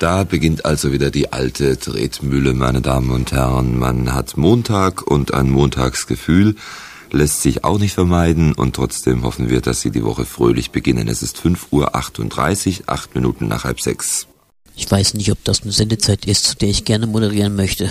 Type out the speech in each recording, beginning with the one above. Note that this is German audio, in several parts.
Da beginnt also wieder die alte Tretmühle, meine Damen und Herren. Man hat Montag und ein Montagsgefühl, lässt sich auch nicht vermeiden und trotzdem hoffen wir, dass Sie die Woche fröhlich beginnen. Es ist 5:38 Uhr, 8 Minuten nach 5:30. Ich weiß nicht, ob das eine Sendezeit ist, zu der ich gerne moderieren möchte.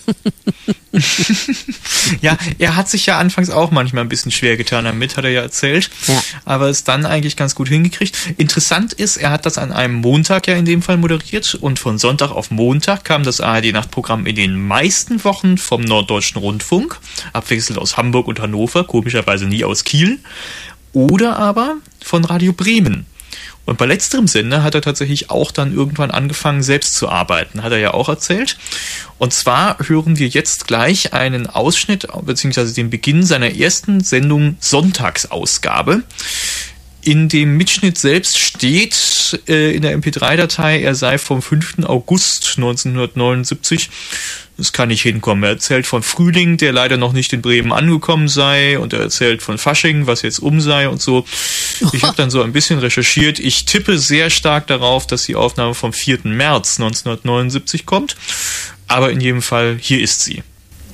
Ja, er hat sich ja anfangs auch manchmal ein bisschen schwer getan damit, hat er ja erzählt. Ja. Aber es dann eigentlich ganz gut hingekriegt. Interessant ist, er hat das an einem Montag ja in dem Fall moderiert und von Sonntag auf Montag kam das ARD-Nachtprogramm in den meisten Wochen vom Norddeutschen Rundfunk, abwechselnd aus Hamburg und Hannover, komischerweise nie aus Kiel, oder aber von Radio Bremen. Und bei letzterem Sender hat er tatsächlich auch dann irgendwann angefangen, selbst zu arbeiten, hat er ja auch erzählt. Und zwar hören wir jetzt gleich einen Ausschnitt, beziehungsweise den Beginn seiner ersten Sendung Sonntagsausgabe. In dem Mitschnitt selbst steht in der MP3-Datei, er sei vom 5. August 1979. Das kann nicht hinkommen. Er erzählt von Frühling, der leider noch nicht in Bremen angekommen sei, und er erzählt von Fasching, was jetzt sei und so. Ich habe dann so ein bisschen recherchiert. Ich tippe sehr stark darauf, dass die Aufnahme vom 4. März 1979 kommt. Aber in jedem Fall, hier ist sie.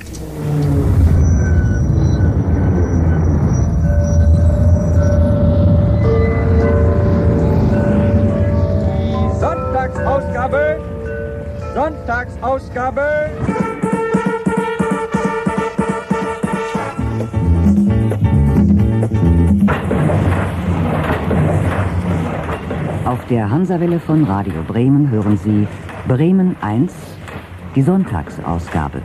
Sonntagsausgabe. Auf der Hansawelle von Radio Bremen hören Sie Bremen 1, die Sonntagsausgabe.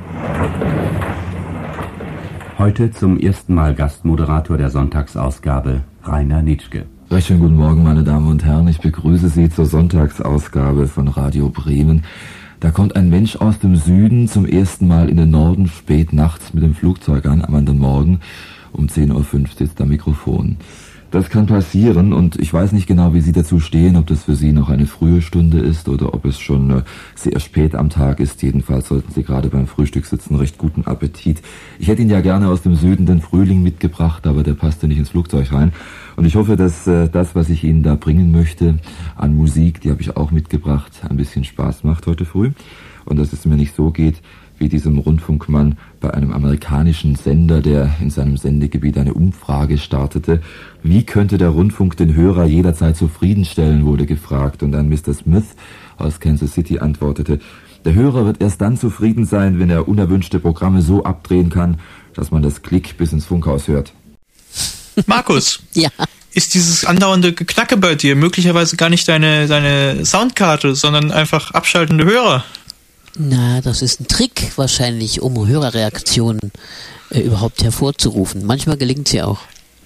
Heute zum ersten Mal Gastmoderator der Sonntagsausgabe, Rainer Nitschke. Recht schönen guten Morgen, meine Damen und Herren. Ich begrüße Sie zur Sonntagsausgabe von Radio Bremen. Da kommt ein Mensch aus dem Süden zum ersten Mal in den Norden spät nachts mit dem Flugzeug an. Am anderen Morgen um 10:05 Uhr sitzt am Mikrofon. Das kann passieren und ich weiß nicht genau, wie Sie dazu stehen, ob das für Sie noch eine frühe Stunde ist oder ob es schon sehr spät am Tag ist. Jedenfalls sollten Sie gerade beim Frühstück sitzen recht guten Appetit. Ich hätte Ihnen ja gerne aus dem Süden den Frühling mitgebracht, aber der passte nicht ins Flugzeug rein. Und ich hoffe, dass das, was ich Ihnen da bringen möchte an Musik, die habe ich auch mitgebracht, ein bisschen Spaß macht heute früh. Und dass es mir nicht so geht wie diesem Rundfunkmann bei einem amerikanischen Sender, der in seinem Sendegebiet eine Umfrage startete. Wie könnte der Rundfunk den Hörer jederzeit zufriedenstellen, wurde gefragt. Und dann Mr. Smith aus Kansas City antwortete, der Hörer wird erst dann zufrieden sein, wenn er unerwünschte Programme so abdrehen kann, dass man das Klick bis ins Funkhaus hört. Markus, ja. Ist dieses andauernde Geknacke bei dir möglicherweise gar nicht deine Soundkarte, sondern einfach abschaltende Hörer? Na, das ist ein Trick wahrscheinlich, um Hörerreaktionen überhaupt hervorzurufen. Manchmal gelingt es ja auch.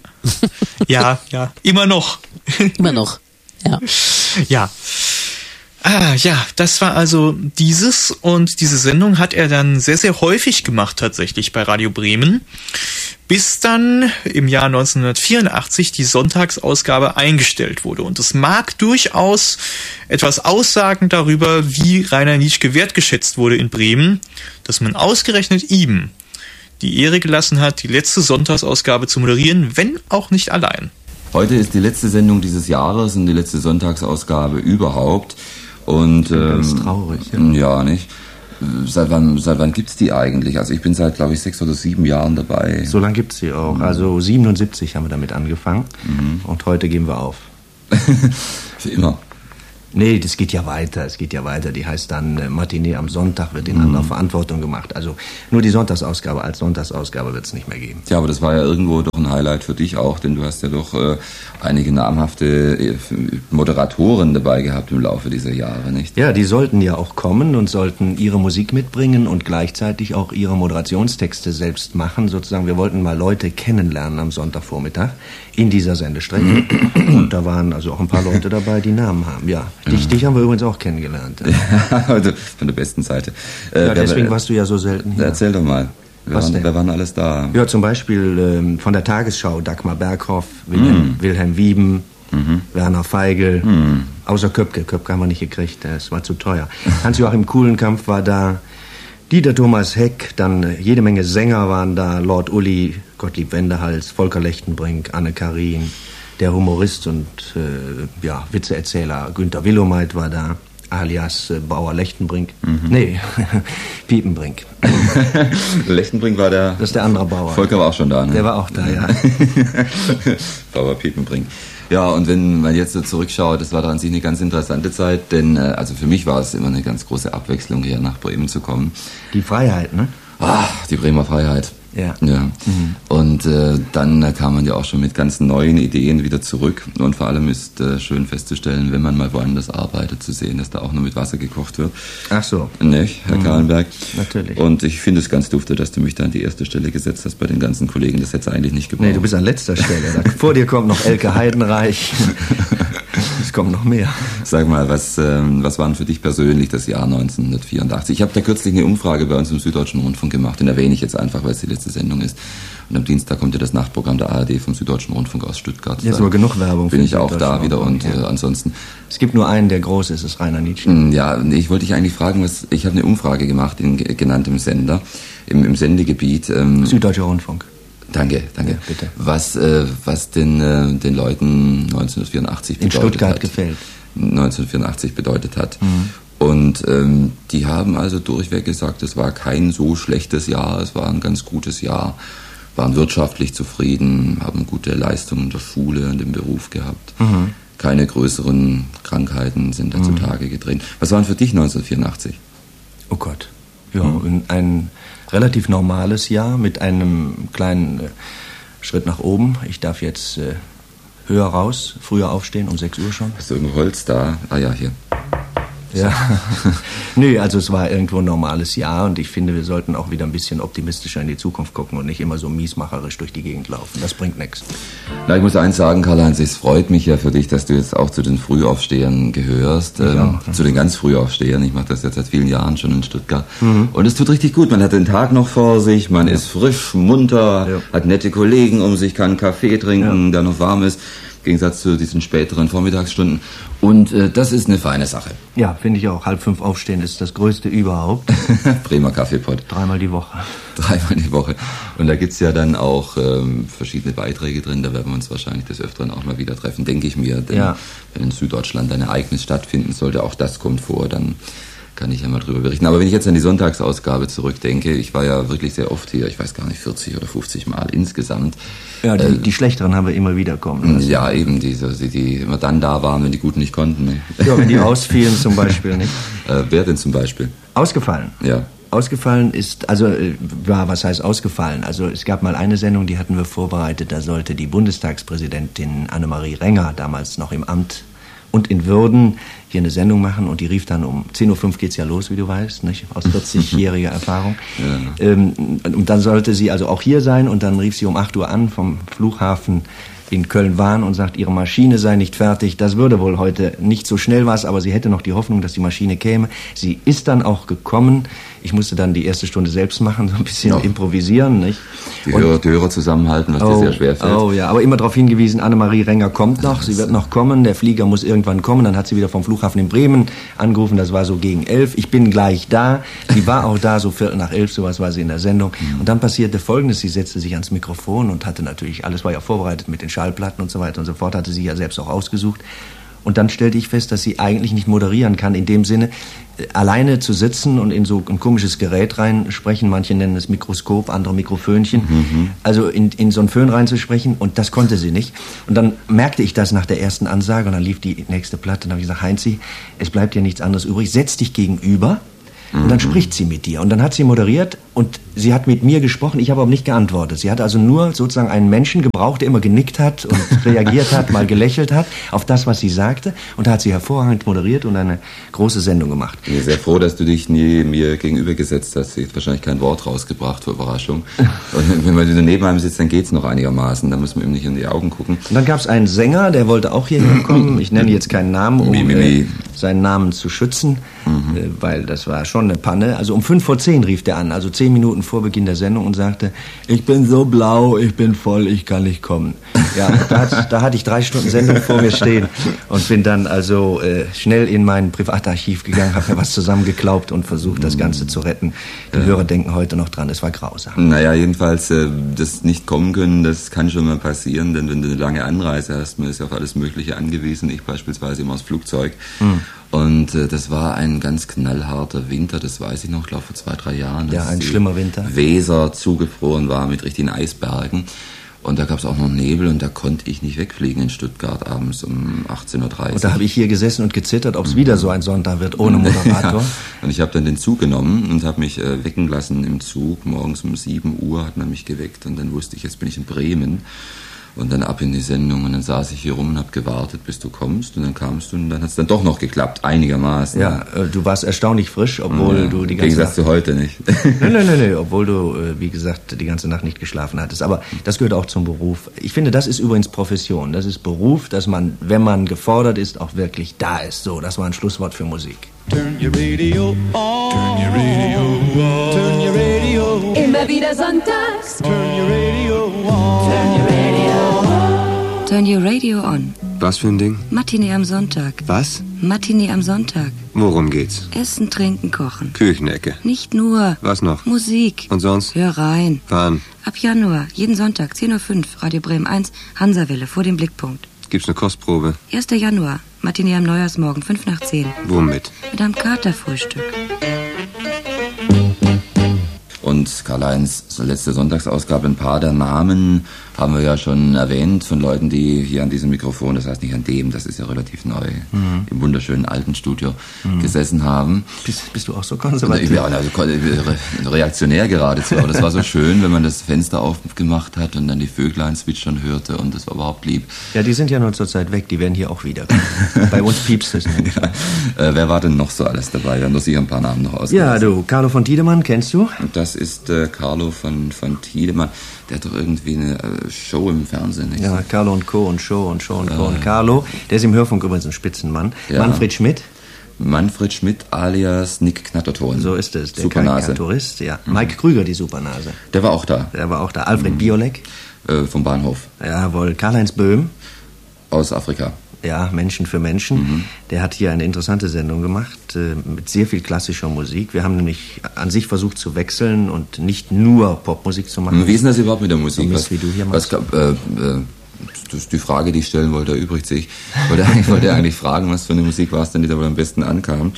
Ja, immer noch. Immer noch, ja. Ja. Ja, das war also dieses, und diese Sendung hat er dann sehr, sehr häufig gemacht tatsächlich bei Radio Bremen, bis dann im Jahr 1984 die Sonntagsausgabe eingestellt wurde. Und es mag durchaus etwas aussagen darüber, wie Rainer Nitschke wertgeschätzt wurde in Bremen, dass man ausgerechnet ihm die Ehre gelassen hat, die letzte Sonntagsausgabe zu moderieren, wenn auch nicht allein. Heute ist die letzte Sendung dieses Jahres und die letzte Sonntagsausgabe überhaupt. Und ganz traurig. Ja, nicht? Seit wann gibt's die eigentlich? Also ich bin seit, glaube ich, 6 oder 7 Jahren dabei. So lange gibt's sie auch. Also 77 haben wir damit angefangen und heute geben wir auf. Für immer. Nee, das geht ja weiter. Die heißt dann Matinee am Sonntag, wird in anderer Verantwortung gemacht. Also nur die Sonntagsausgabe als Sonntagsausgabe wird es nicht mehr geben. Ja, aber das war ja irgendwo doch ein Highlight für dich auch, denn du hast ja doch einige namhafte Moderatoren dabei gehabt im Laufe dieser Jahre, nicht? Ja, die sollten ja auch kommen und sollten ihre Musik mitbringen und gleichzeitig auch ihre Moderationstexte selbst machen. Sozusagen, wir wollten mal Leute kennenlernen am Sonntagvormittag in dieser Sendestrecke. Und da waren also auch ein paar Leute dabei, die Namen haben, ja. Dich haben wir übrigens auch kennengelernt. Ja, also von der besten Seite. Ja, deswegen warst du ja so selten hier. Erzähl doch mal. Wer waren alles da? Ja, zum Beispiel von der Tagesschau Dagmar Berghoff, Wilhelm Wieben, Werner Feigl, außer Köpke. Köpke haben wir nicht gekriegt, es war zu teuer. Hans-Joachim Kulenkampf war da, Dieter Thomas Heck, dann jede Menge Sänger waren da, Lord Uli, Gottlieb Wendehals, Volker Lechtenbrink, Anne Karin, der Humorist und Witzeerzähler Günter Willomeit war da. alias Bauer Lechtenbrink. Nee, Piepenbrink. Lechtenbrink war der... Das ist der andere Bauer. Volker war auch schon da, ne? Der war auch da, ja. Bauer Piepenbrink. Ja, und wenn man jetzt so zurückschaut, das war da an sich eine ganz interessante Zeit, denn also für mich war es immer eine ganz große Abwechslung, hier nach Bremen zu kommen. Die Freiheit, ne? Die Bremer Freiheit. Ja. Und dann kam man ja auch schon mit ganz neuen Ideen wieder zurück. Und vor allem ist schön festzustellen, wenn man mal woanders arbeitet, zu sehen, dass da auch nur mit Wasser gekocht wird. Ach so. Nicht, Herr Kahlenberg? Natürlich. Und ich finde es ganz dufte, dass du mich da an die erste Stelle gesetzt hast bei den ganzen Kollegen. Das hätte es eigentlich nicht gebraucht. Nee, du bist an letzter Stelle. Vor dir kommt noch Elke Heidenreich. Es kommt noch mehr. Sag mal, was war denn für dich persönlich das Jahr 1984? Ich habe da kürzlich eine Umfrage bei uns im Süddeutschen Rundfunk gemacht. Den erwähne ich jetzt einfach, weil es die letzte Sendung ist. Und am Dienstag kommt ja das Nachtprogramm der ARD vom Süddeutschen Rundfunk aus Stuttgart. Jetzt aber genug Werbung. Bin ich auch da wieder und ansonsten... Es gibt nur einen, der groß ist, das ist Rainer Nietzsche. Ja, ich wollte dich eigentlich fragen, ich habe eine Umfrage gemacht in genanntem Sender, im Sendegebiet. Süddeutscher Rundfunk. Danke. Ja, bitte. Was den Leuten 1984 in Stuttgart gefällt. 1984 bedeutet hat. Und die haben also durchweg gesagt, es war kein so schlechtes Jahr, es war ein ganz gutes Jahr, waren wirtschaftlich zufrieden, haben gute Leistungen in der Schule und im Beruf gehabt. Keine größeren Krankheiten sind da zutage getreten. Was war denn für dich 1984? Oh Gott. Ja, ein relativ normales Jahr mit einem kleinen Schritt nach oben. Ich darf jetzt höher raus, früher aufstehen, um 6 Uhr schon. Hast du irgendwo Holz da? Ah ja, hier. Ja. Nö, also es war irgendwo ein normales Jahr und ich finde, wir sollten auch wieder ein bisschen optimistischer in die Zukunft gucken und nicht immer so miesmacherisch durch die Gegend laufen. Das bringt nichts. Na, ich muss eins sagen, Karl-Heinz, es freut mich ja für dich, dass du jetzt auch zu den Frühaufstehern gehörst. Zu den ganz Frühaufstehern. Ich mache das jetzt seit vielen Jahren schon in Stuttgart. Und es tut richtig gut. Man hat den Tag noch vor sich, man ist frisch, munter, hat nette Kollegen um sich, kann einen Kaffee trinken, der noch warm ist. Im Gegensatz zu diesen späteren Vormittagsstunden. Und das ist eine feine Sache. Ja, finde ich auch. 4:30 aufstehen ist das Größte überhaupt. Bremer Kaffeepott. 3-mal die Woche. 3-mal die Woche. Und da gibt's ja dann auch verschiedene Beiträge drin. Da werden wir uns wahrscheinlich des Öfteren auch mal wieder treffen, denke ich mir. Denn wenn in Süddeutschland ein Ereignis stattfinden sollte, auch das kommt vor, dann kann ich ja mal drüber berichten. Aber wenn ich jetzt an die Sonntagsausgabe zurückdenke, ich war ja wirklich sehr oft hier, ich weiß gar nicht, 40 oder 50 Mal insgesamt. Ja, die schlechteren haben wir immer wieder kommen lassen. Ja, eben, die immer dann da waren, wenn die Guten nicht konnten. Ne? Ja, wenn die ausfielen zum Beispiel, nicht? Wer denn zum Beispiel? Ausgefallen. Ja. Ausgefallen ist, also, was heißt ausgefallen? Also, es gab mal eine Sendung, die hatten wir vorbereitet, da sollte die Bundestagspräsidentin Annemarie Renger, damals noch im Amt und in Würden, hier eine Sendung machen und die rief dann um 10:05 Uhr geht's ja los, wie du weißt, nicht? Aus 40-jähriger Erfahrung. Ja. Und dann sollte sie also auch hier sein und dann rief sie um 8 Uhr an vom Flughafen in Köln-Wahn und sagt, ihre Maschine sei nicht fertig. Das würde wohl heute nicht so schnell was, aber sie hätte noch die Hoffnung, dass die Maschine käme. Sie ist dann auch gekommen. Ich musste dann die erste Stunde selbst machen, so ein bisschen improvisieren, nicht? Die Hörer zusammenhalten, was dir sehr schwer fällt. Oh ja, aber immer darauf hingewiesen, Annemarie Renger kommt noch, sie wird noch kommen, der Flieger muss irgendwann kommen. Dann hat sie wieder vom Flughafen in Bremen angerufen, das war so gegen 11. Ich bin gleich da. Sie war auch da, so 11:15, sowas war sie in der Sendung. Und dann passierte Folgendes, sie setzte sich ans Mikrofon und hatte natürlich, alles war ja vorbereitet mit den Schallplatten und so weiter und so fort, hatte sie ja selbst auch ausgesucht. Und dann stellte ich fest, dass sie eigentlich nicht moderieren kann, in dem Sinne, alleine zu sitzen und in so ein komisches Gerät reinsprechen, manche nennen es Mikroskop, andere Mikrofönchen, also in so ein Föhn reinzusprechen, und das konnte sie nicht. Und dann merkte ich das nach der ersten Ansage und dann lief die nächste Platte und dann habe ich gesagt, Heinzi, es bleibt dir nichts anderes übrig, setz dich gegenüber. Und dann spricht sie mit dir. Und dann hat sie moderiert und sie hat mit mir gesprochen, ich habe aber nicht geantwortet. Sie hat also nur sozusagen einen Menschen gebraucht, der immer genickt hat und reagiert hat, mal gelächelt hat auf das, was sie sagte. Und da hat sie hervorragend moderiert und eine große Sendung gemacht. Ich bin sehr froh, dass du dich nie mir gegenübergesetzt hast. Sie hat wahrscheinlich kein Wort rausgebracht, vor Überraschung. Und wenn man neben einem sitzt, dann geht's noch einigermaßen. Da muss man ihm nicht in die Augen gucken. Und dann gab es einen Sänger, der wollte auch hierher kommen. Ich nenne jetzt keinen Namen, um seinen Namen zu schützen, weil das war schon eine Panne. Also um 5:10 rief der an, also 10 Minuten vor Beginn der Sendung, und sagte, ich bin so blau, ich bin voll, ich kann nicht kommen. Ja, da hatte ich 3 Stunden Sendung vor mir stehen und bin dann also schnell in mein Privatarchiv gegangen, habe mir was zusammengeklaubt und versucht, das Ganze zu retten. Die Hörer denken heute noch dran, es war grausam. Naja, jedenfalls, das nicht kommen können, das kann schon mal passieren, denn wenn du eine lange Anreise hast, man ist ja auf alles Mögliche angewiesen, ich beispielsweise immer aufs Flugzeug. Und das war ein ganz knallharter Winter, das weiß ich noch, ich glaube vor 2-3 Jahren. Ja, ein schlimmer Winter. Weser zugefroren war mit richtigen Eisbergen. Und da gab es auch noch Nebel und da konnte ich nicht wegfliegen in Stuttgart abends um 18:30 Uhr. Und da habe ich hier gesessen und gezittert, ob es wieder so ein Sonntag wird, ohne Moderator. Ja. Und ich habe dann den Zug genommen und habe mich wecken lassen im Zug. Morgens um 7 Uhr hat man mich geweckt und dann wusste ich, jetzt bin ich in Bremen. Und dann ab in die Sendung und dann saß ich hier rum und habe gewartet, bis du kommst. Und dann kamst du und dann hat es dann doch noch geklappt, einigermaßen. Ja, du warst erstaunlich frisch, obwohl du die ganze Nacht... Im Gegensatz zu heute nicht. Nein, obwohl du, wie gesagt, die ganze Nacht nicht geschlafen hattest. Aber das gehört auch zum Beruf. Ich finde, das ist übrigens Profession. Das ist Beruf, dass man, wenn man gefordert ist, auch wirklich da ist. So, das war ein Schlusswort für Musik. Turn your radio on. Turn your radio on. Turn your radio on. Immer wieder sonntags. Turn your radio on. Turn your radio on. Turn your radio on. Was für ein Ding? Matinee am Sonntag. Was? Matinee am Sonntag. Worum geht's? Essen, trinken, kochen. Küchenecke. Nicht nur. Was noch? Musik. Und sonst? Hör rein. Wann? Ab Januar, jeden Sonntag, 10:05 Uhr, Radio Bremen 1, Hansawelle, vor dem Blickpunkt. Gibt's eine Kostprobe? 1. Januar, Matinee am Neujahrsmorgen, 5 nach 10. Womit? Mit einem Katerfrühstück. Und Karl-Heinz, so letzte Sonntagsausgabe, ein paar der Namen haben wir ja schon erwähnt von Leuten, die hier an diesem Mikrofon, das heißt nicht an dem, das ist ja relativ neu, im wunderschönen alten Studio gesessen haben. Bist du auch so konservativ? Ja, also reaktionär geradezu, aber das war so schön, wenn man das Fenster aufgemacht hat und dann die Vöglein zwitschern hörte und das war überhaupt lieb. Ja, die sind ja nur zur Zeit weg, die werden hier auch wieder. Bei uns piepst es nämlich. Wer war denn noch so alles dabei? Wir haben doch sicher ein paar Namen noch ausgelassen. Ja, du, Carlo von Tiedemann, kennst du? Das ist Carlo von Tiedemann. Der hat doch irgendwie eine Show im Fernsehen. Nicht? Ja, Carlo und Co. und Show und Co. und Carlo. Der ist im Hörfunk übrigens ein Spitzenmann. Ja. Manfred Schmidt. Manfred Schmidt alias Nick Knatterton. So ist es, der Supernase. Karikaturist, ja. Mike Krüger, die Supernase. Der war auch da. Alfred Biolek. Vom Bahnhof. Jawohl. Karl-Heinz Böhm. Aus Afrika. Ja, Menschen für Menschen. Der hat hier eine interessante Sendung gemacht, mit sehr viel klassischer Musik. Wir haben nämlich an sich versucht zu wechseln und nicht nur Popmusik zu machen. Wie ist denn das überhaupt mit der Musik? So wie du hier machst. Das ist die Frage, die ich stellen wollte, erübrigt sich. Ich wollte eigentlich fragen, was für eine Musik war es denn, die da wohl am besten ankam.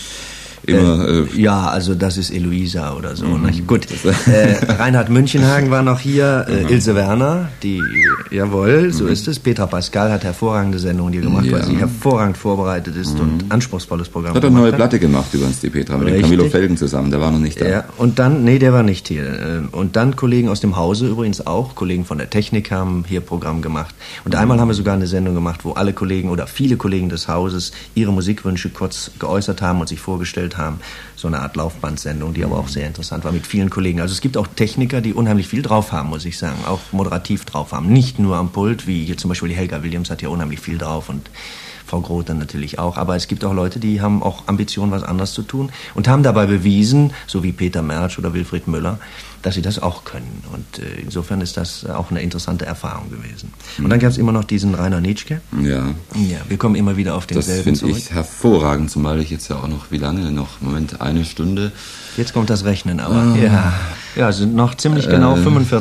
Ja, also das ist Eloisa oder so. Gut, Reinhard Münchenhagen war noch hier, Ilse Werner, jawohl, so ist es. Petra Pascal hat hervorragende Sendungen hier gemacht, weil sie hervorragend vorbereitet ist und anspruchsvolles Programm hat. Hat eine neue Platte gemacht übrigens, die Petra, mit dem Camillo Felgen zusammen, der war noch nicht da. Ja, und dann, der war nicht hier. Und dann Kollegen aus dem Hause übrigens auch, Kollegen von der Technik haben hier Programm gemacht. Und einmal haben wir sogar eine Sendung gemacht, wo alle Kollegen oder viele Kollegen des Hauses ihre Musikwünsche kurz geäußert haben und sich vorgestellt haben. So eine Art Laufbandsendung, die aber auch sehr interessant war mit vielen Kollegen. Also es gibt auch Techniker, die unheimlich viel drauf haben, muss ich sagen. Auch moderativ drauf haben. Nicht nur am Pult, wie hier zum Beispiel die Helga Williams hat ja unheimlich viel drauf und Frau Groth dann natürlich auch. Aber es gibt auch Leute, die haben auch Ambitionen, was anderes zu tun und haben dabei bewiesen, so wie Peter Mertsch oder Wilfried Müller, dass sie das auch können. Und insofern ist das auch eine interessante Erfahrung gewesen. Und dann gab es immer noch diesen Rainer Nitschke. Ja. Ja, wir kommen immer wieder auf denselben zurück. Das finde ich hervorragend, zumal ich jetzt ja auch noch, wie lange noch? Moment, 1 Stunde. Jetzt kommt das Rechnen, aber ja, sind noch ziemlich genau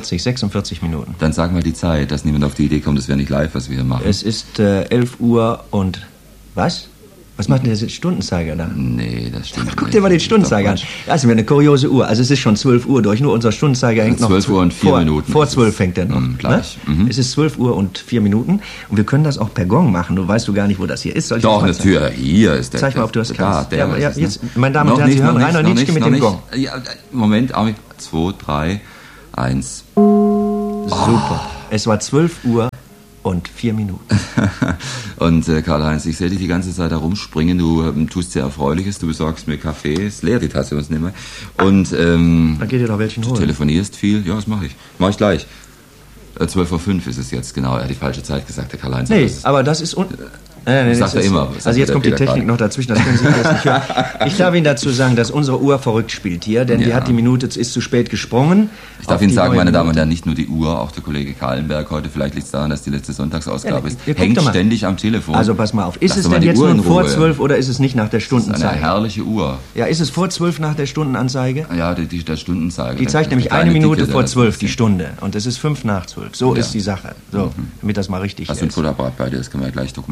46 Minuten. Dann sag mal die Zeit, dass niemand auf die Idee kommt, das wäre nicht live, was wir hier machen. Es ist 11 Uhr und was? Was macht denn der Stundenzeiger da? Nee, das stimmt nicht. Guck dir mal den Stundenzeiger an. Das ist mir eine kuriose Uhr. Also es ist schon 12 Uhr durch, nur unser Stundenzeiger hängt noch 12 Uhr und 4 Minuten. Vor 12 fängt er noch. Gleich. Ne? Es ist 12 Uhr und 4 Minuten und wir können das auch per Gong machen. Du weißt gar nicht, wo das hier ist. Soll ich Doch, natürlich. Hier ist der. Zeig mal, ob du das kannst. Ja, jetzt, meine Damen und Herren, Sie hören Rainer Nitschke mit dem Gong. Ja, Moment, 2, 3, 1. Super. Es war 12 Uhr und 4 Minuten. Und Karl-Heinz, ich sehe dich die ganze Zeit herumspringen. Du tust sehr Erfreuliches. Du besorgst mir Kaffee. Es leer die Tasse, uns nicht mehr. Und da geht ihr doch welchen holen. Du telefonierst viel. Ja, das mache ich. Mach ich gleich. 12:05 Uhr ist es jetzt, genau. Er hat die falsche Zeit gesagt, der Karl-Heinz. Nee, aber das ist... Sagt er immer. Also jetzt kommt die Technik noch dazwischen, das können Sie jetzt nicht hören. Ich darf Ihnen dazu sagen, dass unsere Uhr verrückt spielt hier, denn die hat die Minute, ist zu spät gesprungen. Ich darf Ihnen sagen, meine Damen und Herren, nicht nur die Uhr, auch der Kollege Kahlenberg heute, vielleicht liegt es daran, dass die letzte Sonntagsausgabe ist, hängt ständig am Telefon. Also pass mal auf, ist es denn jetzt nun vor 12 oder ist es nicht nach der Stundenzeige? Das ist eine herrliche Uhr. Ja, ist es vor 12 nach der Stundenanzeige? Ja, der Stundenzeiger. Die zeigt nämlich 1 Minute vor 12 die Stunde und es ist 5 nach 12. So ist die Sache. So, damit das mal richtig ist. Hast du ein Fotoapparat bei dir, das können wir ja gleich dokumentieren. Nee, brauchen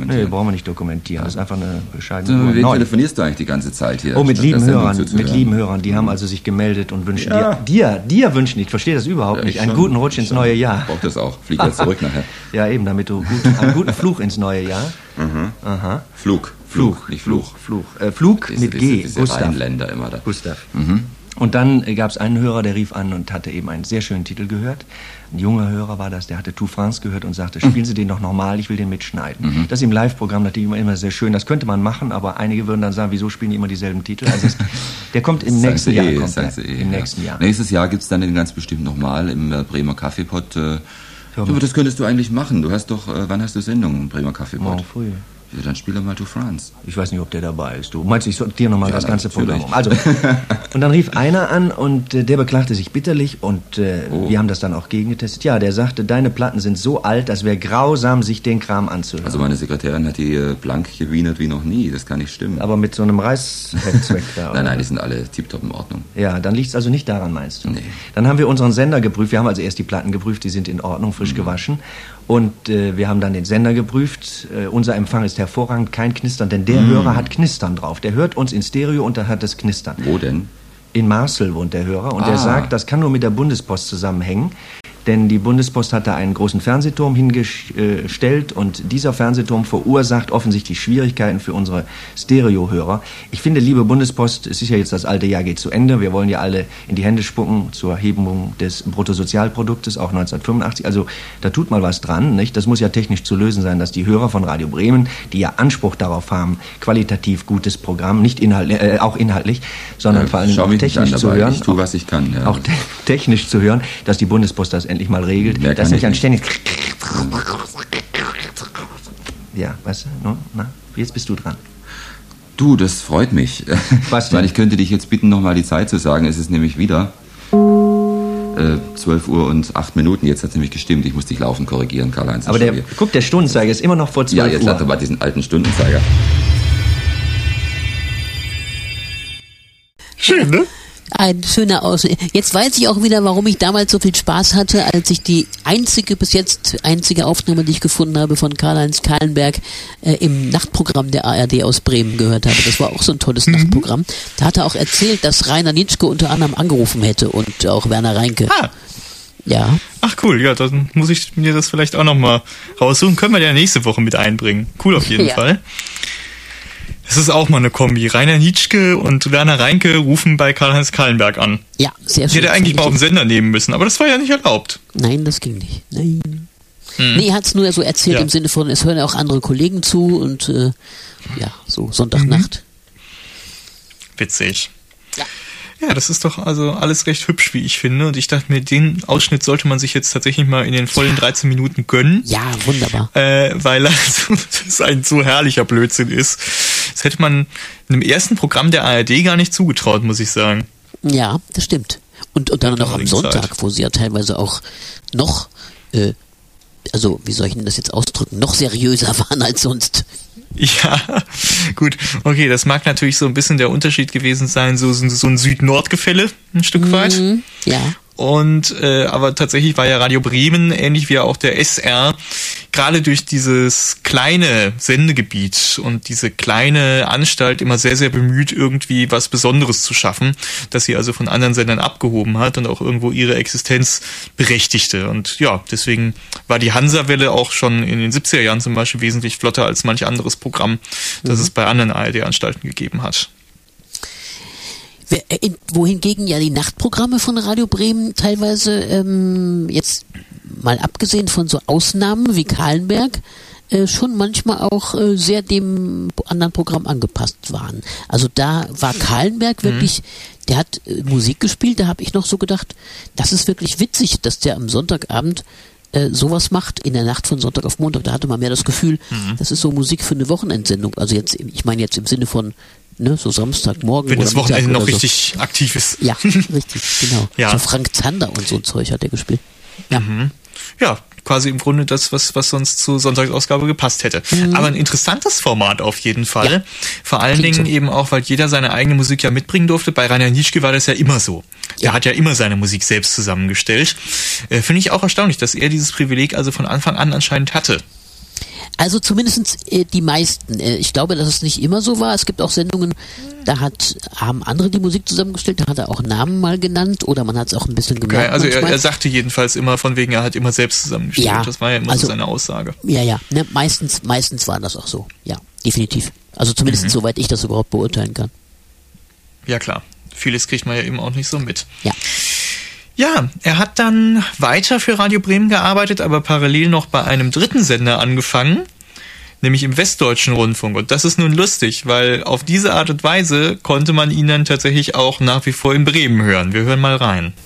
brauchen wir nicht dokumentieren. Das ist einfach eine bescheidene Uhr. Mit wem telefonierst du eigentlich die ganze Zeit hier? Mit lieben Hörern. Die haben also sich gemeldet und wünschen dir wünschen, ich verstehe das überhaupt nicht, einen guten Rutsch ins neue Jahr. Ich brauch das auch. Flieg jetzt zurück nachher. Ja, eben, damit du einen guten Fluch ins neue Jahr. Aha. Flug, nicht Fluch. Flug mit G. Gustav. Rheinländer immer da. Gustav. Und dann gab es einen Hörer, der rief an und hatte eben einen sehr schönen Titel gehört. Ein junger Hörer war das, der hatte Tout France gehört und sagte, spielen Sie den noch normal, ich will den mitschneiden. Das ist im Live-Programm natürlich immer sehr schön, das könnte man machen, aber einige würden dann sagen, wieso spielen die immer dieselben Titel? Also der kommt im nächsten Jahr. Nächsten Jahr. Nächstes Jahr gibt es dann den ganz bestimmt nochmal im Bremer Kaffeepott. Aber das könntest du eigentlich machen. Du hast doch, wann hast du Sendung im Bremer Kaffeepott? Morgen früh. Ja, dann spiel doch mal Tout France. Ich weiß nicht, ob der dabei ist. Du meinst, ich sortiere nochmal das ganze Programm um. Also, und dann rief einer an und der beklagte sich bitterlich und wir haben das dann auch gegengetestet. Ja, der sagte, deine Platten sind so alt, das wäre grausam, sich den Kram anzuhören. Also meine Sekretärin hat die blank gewienert wie noch nie, das kann nicht stimmen. Aber mit so einem Reißheftzweck da, oder? Nein, die sind alle tiptop in Ordnung. Ja, dann liegt es also nicht daran, meinst du? Nee. Dann haben wir unseren Sender geprüft, wir haben also erst die Platten geprüft, die sind in Ordnung, frisch gewaschen. Und wir haben dann den Sender geprüft. Unser Empfang ist hervorragend, kein Knistern, denn der Hörer hat Knistern drauf. Der hört uns in Stereo und da hat es Knistern. Wo denn? In Marcel wohnt der Hörer und der sagt, das kann nur mit der Bundespost zusammenhängen. Denn die Bundespost hat da einen großen Fernsehturm hingestellt und dieser Fernsehturm verursacht offensichtlich Schwierigkeiten für unsere Stereohörer. Ich finde, liebe Bundespost, es ist ja jetzt das alte Jahr geht zu Ende. Wir wollen ja alle in die Hände spucken zur Erhebung des Bruttosozialproduktes, auch 1985. Also da tut mal was dran, nicht? Das muss ja technisch zu lösen sein, dass die Hörer von Radio Bremen, die ja Anspruch darauf haben, qualitativ gutes Programm, nicht auch inhaltlich, sondern vor allem technisch zu hören. Ich tue, was ich kann. Ja. Auch technisch zu hören, dass die Bundespost das endlich mal regelt. Das ist nicht ein ständiges... Ja, weißt du, na, jetzt bist du dran. Du, das freut mich. Was denn? Weil ich könnte dich jetzt bitten, nochmal die Zeit zu sagen. Es ist nämlich wieder 12 Uhr und 8 Minuten. Jetzt hat es nämlich gestimmt. Ich muss dich laufend korrigieren, Karl-Heinz. Aber der Stundenzeiger ist immer noch vor 12 Uhr. Ja, jetzt lach doch mal diesen alten Stundenzeiger. Schön, ne? Ein schöner Ausschnitt. Jetzt weiß ich auch wieder, warum ich damals so viel Spaß hatte, als ich die bis jetzt einzige Aufnahme, die ich gefunden habe, von Karl-Heinz Kahlenberg im Nachtprogramm der ARD aus Bremen gehört habe. Das war auch so ein tolles Nachtprogramm. Da hat er auch erzählt, dass Rainer Nitschke unter anderem angerufen hätte und auch Werner Reinke. Ja. Ach cool, ja, dann muss ich mir das vielleicht auch nochmal raussuchen. Können wir ja nächste Woche mit einbringen. Cool auf jeden Fall. Das ist auch mal eine Kombi. Rainer Nitschke und Werner Reinke rufen bei Karl-Heinz Kahlenberg an. Ja, sehr schön. Die hätte eigentlich mal auf den Sender nehmen müssen, aber das war ja nicht erlaubt. Nein, das ging nicht. Nein. Nee, er hat es nur so erzählt im Sinne von, es hören ja auch andere Kollegen zu und so Sonntagnacht. Witzig. Ja, das ist doch also alles recht hübsch, wie ich finde. Und ich dachte mir, den Ausschnitt sollte man sich jetzt tatsächlich mal in den vollen 13 Minuten gönnen. Ja, wunderbar. Weil das ein so herrlicher Blödsinn ist. Das hätte man einem ersten Programm der ARD gar nicht zugetraut, muss ich sagen. Ja, das stimmt. Und dann noch am Sonntag, wo sie ja teilweise auch noch, wie soll ich denn das jetzt ausdrücken, noch seriöser waren als sonst. Ja, gut. Okay, das mag natürlich so ein bisschen der Unterschied gewesen sein, so ein Süd-Nord-Gefälle ein Stück weit. Ja. Und aber tatsächlich war ja Radio Bremen, ähnlich wie auch der SR, gerade durch dieses kleine Sendegebiet und diese kleine Anstalt immer sehr, sehr bemüht, irgendwie was Besonderes zu schaffen, dass sie also von anderen Sendern abgehoben hat und auch irgendwo ihre Existenz berechtigte. Und ja, deswegen war die Hansa-Welle auch schon in den 70er Jahren zum Beispiel wesentlich flotter als manch anderes Programm, das es bei anderen ARD-Anstalten gegeben hat. Wohingegen ja die Nachtprogramme von Radio Bremen teilweise, jetzt mal abgesehen von so Ausnahmen wie Kahlenberg, schon manchmal auch sehr dem anderen Programm angepasst waren. Also da war Kahlenberg wirklich, der hat Musik gespielt, da habe ich noch so gedacht, das ist wirklich witzig, dass der am Sonntagabend sowas macht, in der Nacht von Sonntag auf Montag. Da hatte man mehr das Gefühl, das ist so Musik für eine Wochenendsendung. Also jetzt, ich meine jetzt im Sinne von so Samstagmorgen. Wenn oder das Wochenende noch so. richtig aktiv ist. Ja, richtig, genau. Ja. So Frank Zander und so ein Zeug hat er gespielt. Ja. Ja, quasi im Grunde das, was sonst zur Sonntagsausgabe gepasst hätte. Aber ein interessantes Format auf jeden Fall. Ja. Vor allen Dingen eben auch, weil jeder seine eigene Musik ja mitbringen durfte. Bei Rainer Nitschke war das ja immer so. Er hat ja immer seine Musik selbst zusammengestellt. Finde ich auch erstaunlich, dass er dieses Privileg also von Anfang an anscheinend hatte. Also zumindest die meisten. Ich glaube, dass es nicht immer so war. Es gibt auch Sendungen, da haben andere die Musik zusammengestellt, da hat er auch Namen mal genannt oder man hat es auch ein bisschen gemerkt. Okay, also er sagte jedenfalls immer von wegen, er hat immer selbst zusammengestellt. Ja, das war ja immer so seine Aussage. Ja, ne, meistens war das auch so. Ja, definitiv. Also zumindest soweit ich das überhaupt beurteilen kann. Ja klar, vieles kriegt man ja eben auch nicht so mit. Ja. Ja, er hat dann weiter für Radio Bremen gearbeitet, aber parallel noch bei einem dritten Sender angefangen, nämlich im Westdeutschen Rundfunk. Und das ist nun lustig, weil auf diese Art und Weise konnte man ihn dann tatsächlich auch nach wie vor in Bremen hören. Wir hören mal rein.